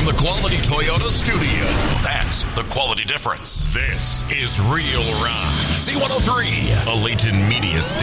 from the Quality Toyota studio. That's the quality difference. This is Real Rock. C103, a Layton Media station.